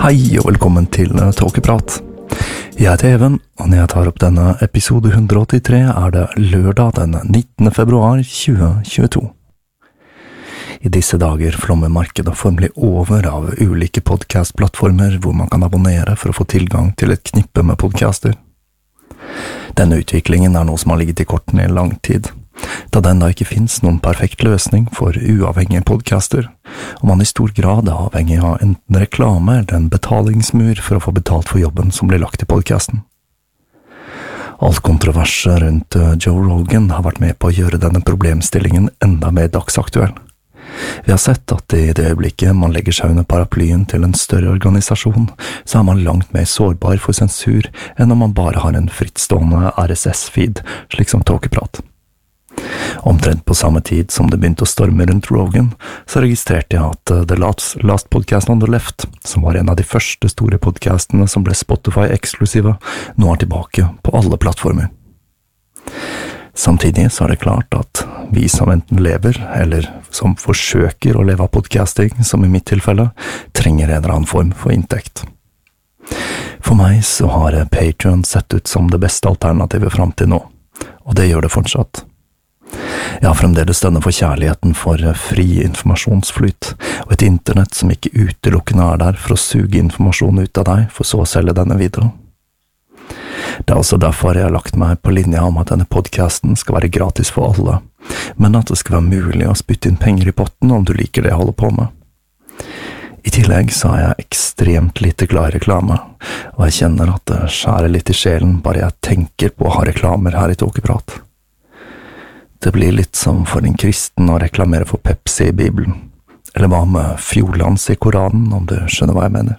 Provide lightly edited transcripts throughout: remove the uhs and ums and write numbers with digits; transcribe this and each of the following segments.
Hei og velkommen til Tåkeprat. Jeg heter Even, og når jeg tar opp denne episode 183 det lørdag den 19. februar 2022. I disse dager flommer markedet formelig over av ulike podcastplattformer hvor man kan abonnere for å få tilgang til et knippe med podcaster. Denne utviklingen noe som har ligget i kortene i lang tid, da den da ikke finnes noen perfekt løsning for uavhengige podcaster, og man i stor grad avhengig av enten reklame eller en betalingsmur for å få betalt for jobben som blir lagt i podcasten. Alt kontroverset rundt Joe Rogan har vært med på å gjøre denne problemstillingen enda mer dagsaktuell. Vi har sett at i det øyeblikket man legger seg under paraplyen til en større organisasjon, så man langt mer sårbar for sensur enn om man bare har en frittstående RSS-feed, slik som Tåkeprat. Omtrent på samme tid som det begynte å storme rundt Rogan, så registrerte jeg at The Last Podcast on the Left, som var en av de første store podcastene som ble Spotify-eksklusive, nå tilbake på alle plattformer. Samtidig så det klart at vi som enten lever, eller som forsøker å leve av podcasting, som i mitt tilfelle, trenger en eller annen form for inntekt. For meg så har Patreon sett ut som det beste alternativet frem til nå, og det gjør det fortsatt. Jeg har fremdeles denne forkjærligheten for fri informasjonsflyt, og et internett som ikke utelukkende der for å suge informasjon ut av deg, for så å selge denne videre. Det også derfor jeg har lagt meg på linja om at denne podcasten skal være gratis for alle, men at det skal være mulig å spytte inn penger i potten om du liker det jeg holder på med. I tillegg så har jeg ekstremt lite glad i reklame, og jeg kjenner at det skjærer litt i sjelen bare jeg tenker på å ha reklamer her i Tåkeprat. Det blir litt som for en kristen å reklamere for Pepsi i Bibelen, eller hva med Fjordlands i Koranen, om du skjønner hva jeg mener.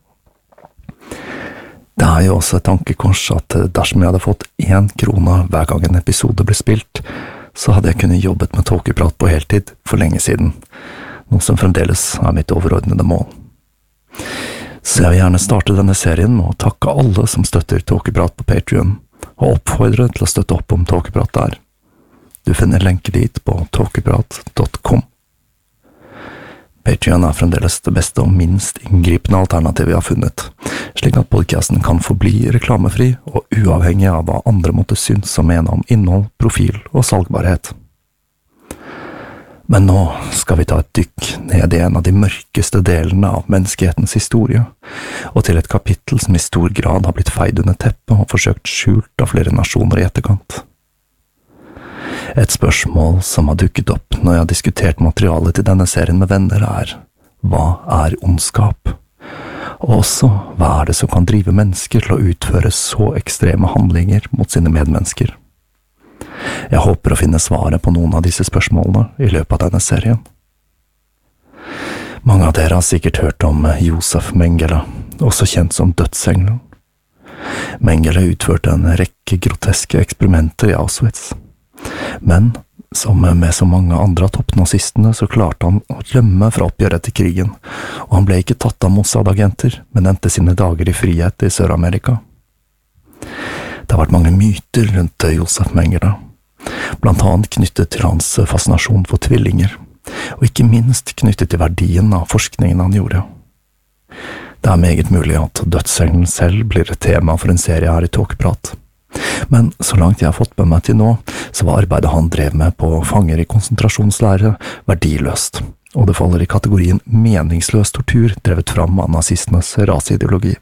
Det jo også et tankekors at dersom jeg hadde fått 1 krone hver gang en episode ble spilt, så hadde jeg kunnet jobbet med Tåkeprat på heltid for lenge siden, noe som fremdeles mitt overordnede mål. Så jeg vil gjerne starte denne serien med å takke alle som støtter Tåkeprat på Patreon, og oppfordre til å støtte opp om Tåkeprat der. Du finner lenke dit på tåkeprat.com. Patreon fremdeles det beste og minst inngripende alternativet jeg har funnet, slik at podcasten kan forbli reklamefri og uavhengig av hva andre måtte synes og mene om innhold, profil og salgbarhet. Men nå skal vi ta et dykk ned i en av de mørkeste delene av menneskehetens historie, og til et kapittel som i stor grad har blitt feid under teppet og forsøkt skjult av flere nasjoner i etterkant. Et spørsmål som har dukket opp når jeg har diskutert materialet til denne serien med venner hva ondskap? Og også, hva det som kan drive mennesker til å utføre så ekstreme handlinger mot sine medmennesker? Jeg håper å finne svaret på noen av disse spørsmålene i løpet av denne serien. Mange av dere har sikkert hørt om Josef Mengele, også kjent som dødsengelen. Mengele utførte en rekke groteske eksperimenter i Auschwitz. Men, som med så mange andre av toppnazistene, så klarte han å rømme fra oppgjøret etter krigen, og han ble ikke tatt av Mossad-agenter, men endte sine dager i frihet i Sør-Amerika. Det har vært mange myter rundt Josef Mengele, blant annet knyttet til hans fascinasjon for tvillinger, og ikke minst knyttet til verdien av forskningen han gjorde. Det meget mulig at dødsengelen selv blir et tema for en serie her i Tåkeprat. Men så langt jeg har fått med meg til nå, så var arbeidet han drev med på fanger i konsentrasjonslære verdiløst, og det faller i kategorien meningsløs tortur drevet fram av nazistenes raseideologi.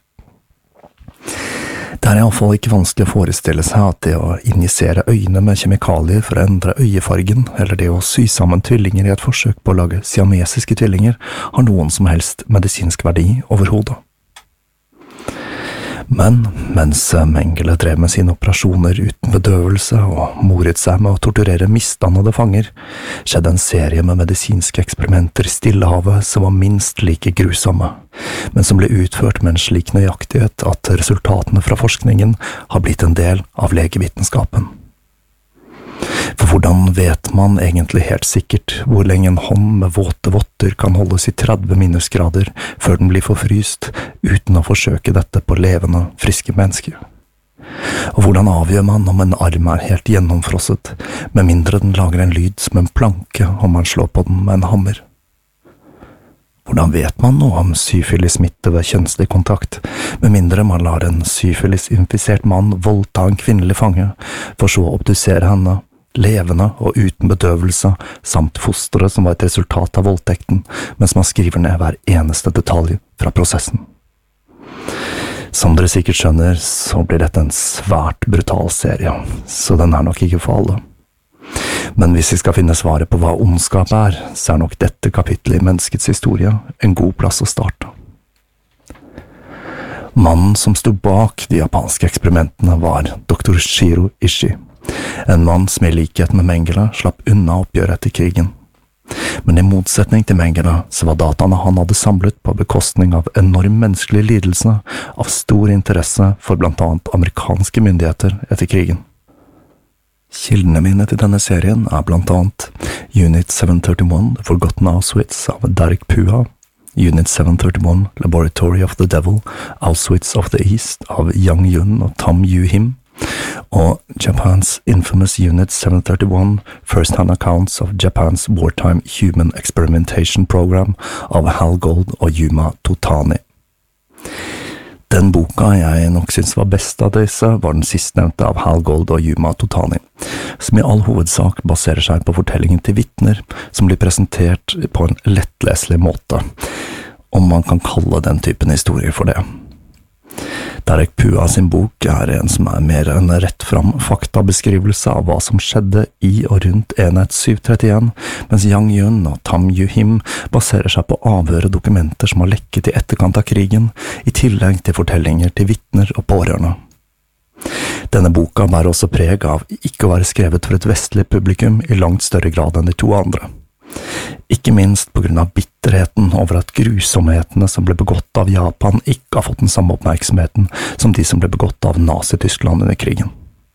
Det I alle fall ikke vanskelig å forestille seg at det å injisere øyne med kjemikalier for å endre øyefargen, eller det å sy sammen tvillinger i et forsøk på å lage siamesiske tvillinger, har noen som helst medisinsk verdi overhodet. Men mens Mengele drev med sine operasjoner uten bedøvelse og moret seg med å torturere misdannede fanger, skjedde en serie med medisinske eksperimenter i Stillehavet som var minst like grusomme, men som ble utført med en slik nøyaktighet at resultatene fra forskningen har blitt en del av legevitenskapen. For hvordan vet man egentlig helt sikkert hvor lenge en hånd med våte votter kan holdes i 30 minusgrader før den blir forfryst, uten å forsøke dette på levende, friske mennesker? Og hvordan avgjør man om en arm helt gjennomfrosset, med mindre den lager en lyd som en planke om man slår på den med en hammer? Hvordan vet man noe om syfilis-smitte ved kjønnslig kontakt, med mindre man lar en syfilis-infisert mann voldta en kvinnelig fange, for så å obdusere henne, levende og uten bedøvelse, samt fosteret som var et resultat av voldtekten, mens man skriver ned hver eneste detalj fra prosessen. Som dere sikkert skjønner, så blir dette en svært brutal serie, så den er nok ikke for alle. Men hvis vi skal finne svaret på hva ondskap er, så er nok dette kapittelet i menneskets historie en god plass å starte. Mannen som sto bak de japanske eksperimentene var Dr. Shiro Ishii, en mann som i likhet med Mengele slapp unna oppgjøret etter krigen. Men i motsetning til Mengele så var dataene han hadde samlet på bekostning av enorm menneskelig lidelse av stor interesse for blant annet amerikanske myndigheter etter krigen. Kildene mine til denne serien er blant annet Unit 731, The Forgotten Auschwitz av Derek Pua, Unit 731, Laboratory of the Devil, Auschwitz of the East av Yang Yun og Tam Yu Him, og Japan's infamous Unit 731, First-hand Accounts of Japan's Wartime Human Experimentation Program av Hal Gold og Yuma Totani. Den boka jeg nok synes var best av disse var den sistnevnte av Hal Gold og Yuma Totani, som i all hovedsak baserer seg på fortellingen til vitner som blir presentert på en lettleselig måte, om man kan kalle den typen historier for det. Derek Pua sin bok er en som er mer en rett fram faktabeskrivelse av hva som skjedde i og rundt enhet 731, mens Yang Yun og Tam Yu Him baserer seg på avhør og dokumenter som har lekket i etterkant av krigen, i tillegg til fortellinger til vitner og pårørende. Denne boka bærer også preg av ikke å være skrevet for et vestlig publikum i langt større grad enn de to andre. Ikke minst på grunn av bitterheten over at grusomhetene som ble begått av Japan ikke har fått den samme oppmerksomheten som de som ble begått av Nazi-Tyskland under krigen.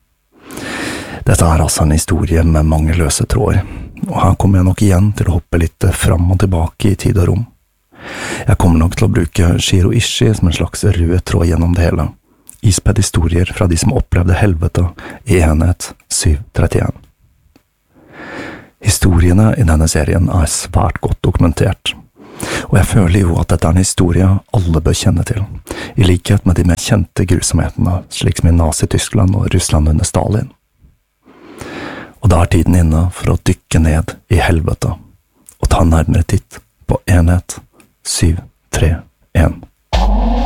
Dette er altså en historie med mange løse tråder, og her kommer jeg nok igjen til å hoppe litt fram og tilbake i tid og rom. Jeg kommer nok til å bruke Shiro Ishii som en slags rød tråd gjennom det hele, ispedd historier fra de som opplevde helvete i enhet 731. Historiene i denne serien er svært godt dokumentert, og jeg føler jo at dette er en historie alle bør kjenne til, i likhet med de mer kjente grusomhetene, slik som i Nazi-Tyskland og Russland under Stalin. Og da er tiden inne for å dykke ned i helvete, og ta en nærmere titt på enhet 731.